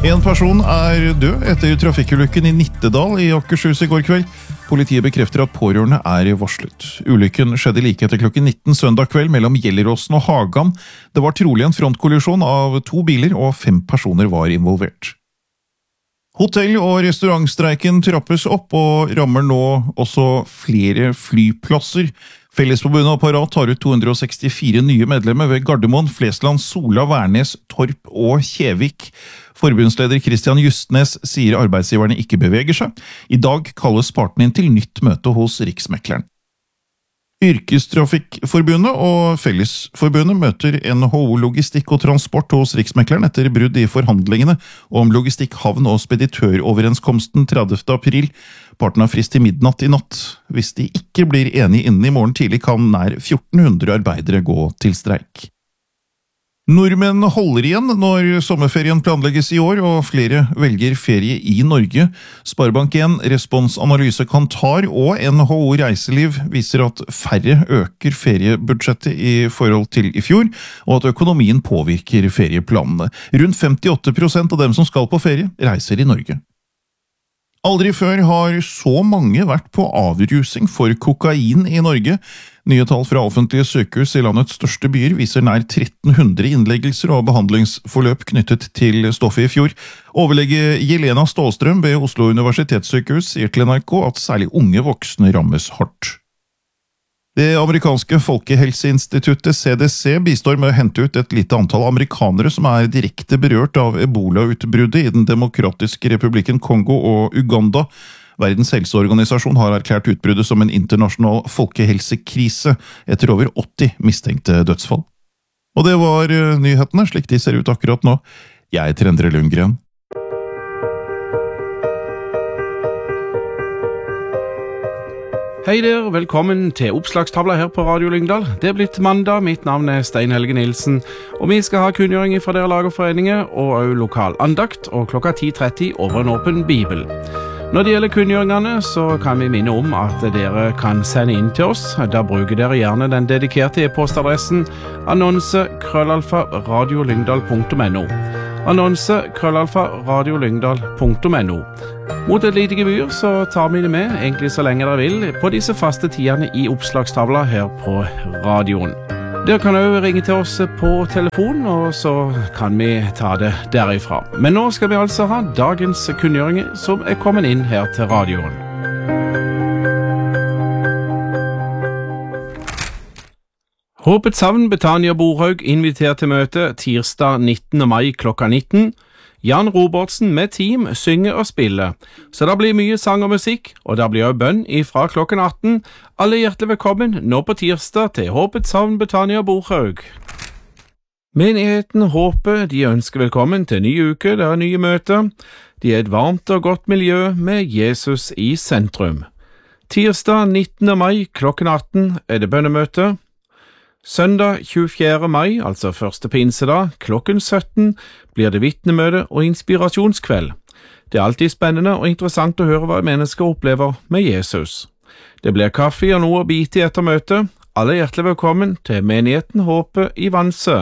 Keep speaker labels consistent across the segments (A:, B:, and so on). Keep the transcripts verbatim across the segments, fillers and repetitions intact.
A: En person er død etter trafikkulykken i Nittedal i Akershus i går kveld. Politiet bekrefter at pårørende er varslet. Ulykken skjedde like etter klokken nitten søndag kveld mellom Gjelleråsen og Hagan. Det var trolig en frontkollisjon av to biler, og fem personer var involvert. Hotell- og restaurantstreiken trappes opp og rammer nå også flere flyplasser. Fellesforbundet og Parat tar ut to hundre og sekstifire nye medlemmer ved Gardermoen, Flesland, Sola, Værnes, Torp og Kjevik. Forbundsleder Christian Justnes sier arbeidsgiverne ikke beveger seg. I dag kalles partene inn til nytt møte hos Riksmekleren. Yrkestrafikkforbundet og Fellesforbundet møter N H O Logistikk og Transport hos Riksmekleren etter brudd i forhandlingene om logistikk, havn og speditøroverenskomsten tredivte april. Partene har frist til midnatt i natt. Hvis de ikke blir enige innen i morgen tidlig, kan nær fjorten hundre arbeidere gå til streik. Nordmenn holder igjen når sommerferien planlegges i år, og flere velger ferie i Norge. Sparebank en, Respons Analyse Kantar og N H O Reiseliv viser at færre øker feriebudsjettet i forhold til i fjor, og at økonomien påvirker ferieplanene. Rundt femtiåtte prosent av dem som skal på ferie reiser i Norge. Aldri før har så mange vært på avrusing for kokain i Norge. Nye tall fra offentlige sykehus i landets største byer viser nær tretten hundre innleggelser og behandlingsforløp knyttet til stoffet i fjor. Overlege Jelena Stålstrøm ved Oslo Universitetssykehus sier til N R K at særlig unge voksne rammes hardt. Det amerikanske Folkehelseinstituttet C D C bistår med å hente ut et lite antall amerikanere som er direkte berørt av Ebola-utbruddet i den demokratiske republikken Kongo og Uganda. Verdens helseorganisasjon har erklært utbruddet som en internasjonal folkehelsekrise etter over åtti mistenkte dødsfall. Og det var nyhetene, slik de ser ut akkurat nå. Jeg heter Endre Lundgren.
B: Hei der, velkommen til oppslagstavla her på Radio Lyngdal. Det er blitt mandag, mitt navn er Stein Helge Nilsen, og vi skal ha kunngjøring fra dere lagerforeninger og også lokal andakt, og klokka ti tretti over en åpen bibel. Når det gjelder kunngjøringene, så kan vi minne om at dere kan sende inn til oss. Da bruker dere gjerne den dedikerte e-postadressen annonse krøllalfa radiolyngdal punktum no. Annonse krøllalfa radiolyngdal punktum no. Mot et lite gebyr så tar vi det med, egentlig så lenge dere vil, på disse faste tidene i oppslagstavla her på radioen. Dere kan også ringe til oss på telefon, og så kan vi ta det derifra. Men nå skal vi altså ha dagens kunngjøringer som er kommet inn her til radioen. Håpets Havn Betania Borhaug inviterer til møte tirsdag nittende mai klokka nitten. Jan Robertsen med team synger og spiller, så det blir mye sang og musikk, og det blir også bønn ifra klokken atten. Alle hjertelig velkommen nå på tirsdag til Håpets Havn Betania Borhaug. Menigheten Håpet de ønsker velkommen til ny uke, det er nye møter. De er et varmt og godt miljø med Jesus i sentrum. Tirsdag nittende mai klokken atten er det bønnemøte. Søndag tjuefjerde mai, altså første pinsedag, klokken sytten, blir det vitnemøte og inspirasjonskveld. Det er alltid spennende og interessant å høre hva mennesker opplever med Jesus. Det blir kaffe og noe å bite i etter møtet. Alle hjertelig velkommen til Menigheten Håpet i Vansø.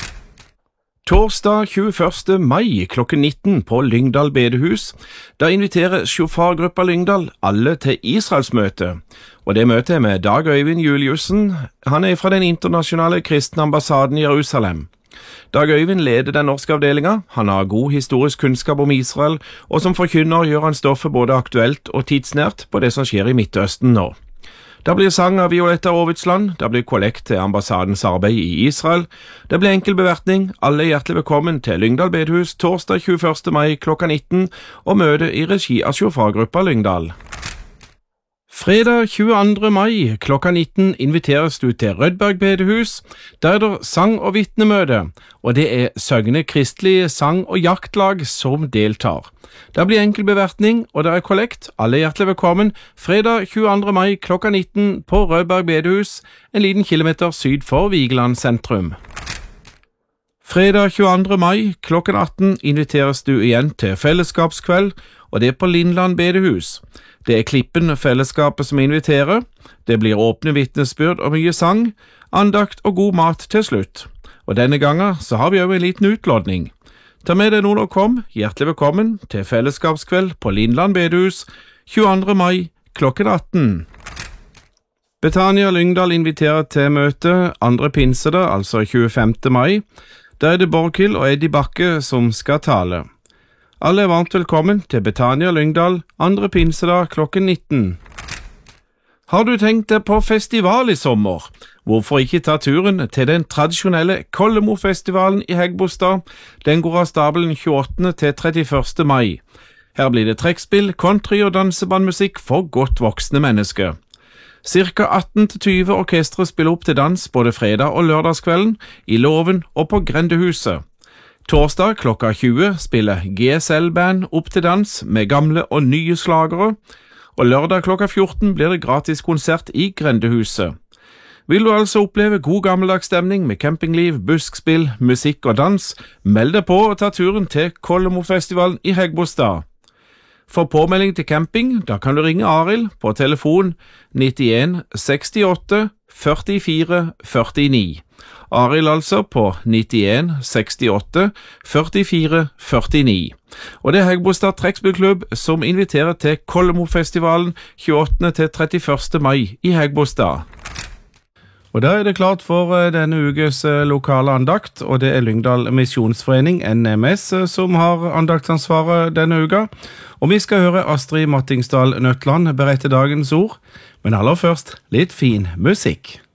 B: Torsdag tjueførste mai klokken nitten på Lyngdal bedehus. Da inviterer sjofargruppa Lyngdal alle til Israelsmøte. Og det møtet er med Dag Øyvind Juliussen. Han er fra den internasjonale kristne ambassaden i Jerusalem. Dag Øyvind leder den norske avdelinga. Han har god historisk kunnskap om Israel, og som forkynner gjør han stoffet både aktuelt og tidsnært på det som skjer i Midtøsten nå. Det blir sang av Violetta Aavitsland, det blir kollekt til ambassadens arbeid i Israel, det blir enkel bevertning, alle hjertelig velkommen til Lyngdal bedehus torsdag tjueførste mai klokka nitten, og møte i regi av sjofargruppa Lyngdal. Fredag tjueandre mai klokka nitten inviteres du til Rødberg bedehus, der er det sang- og vitnemøte, og det er Søgne kristelige sang- og jaktlag som deltar. Det blir enkel bevertning, og det er kollekt. Alle hjertelig velkommen. Fredag tjueandre mai klokka nitten på Rødberg bedehus, en liten kilometer syd for Vigeland sentrum. Fredag tjueandre mai klokken atten inviteres du igjen til fellesskapskveld, og det er på Lindland bedehus. Det er Klippen fellesskapet som inviterer. Det blir åpne vitnesbyrd og mye sang, andakt og god mat til slutt. Og denne gangen så har vi også en liten utlodning. Ta med deg noen og kom, hjertelig velkommen til fellesskapskveld på Lindland bedehus tjueandre mai klokken atten. Betania Lyngdal inviterer til møte andre pinsedag, altså tjuefemte mai. Der er det Borghild og Eddie Bakke som skal tale. Alle er varmt velkommen til Betania Lyngdal andre pinsedag klokken nitten. Har du tenkt deg på festival i sommer? Hvorfor ikke ta turen til den tradisjonelle Kollemo-festivalen i Hægebostad? Den går av stabelen tjueåttende til trettiførste mai. Her blir det trekkspill, country og dansebandmusikk for godt voksne mennesker. Cirka atten til tjue orkestre spiller opp til dans både fredag og lørdagskvelden, i Låven og på Grendehuset. Torsdag klokka tjue spiller G S L-band opp til dans med gamle og nye slagere, og lørdag klokka fjorten blir det gratis konsert i Grendehuset. Vil du altså oppleve god gammeldags stemning med campingliv, buskspill, musikk og dans, meld deg på og ta turen til Kollemo-festivalen i Hægebostad. For påmelding til camping, da kan du ringe Arild på telefon nittien sekstiåtte førtifire førtini. Arild altså på nittien sekstiåtte førtifire førtini. Og det er Hægebostad Trekkspillklubb som inviterer til Kollemo-festivalen tjueåttende til trettiførste mai i Hægebostad. Og da er det klart for denne ukes lokale andakt, og det er Lyngdal Misjonsforening, N M S, som har andaktsansvaret denne uka. Og vi skal høre Astrid Mattingsdal Nøtland berette dagens ord, men aller først litt fin musikk.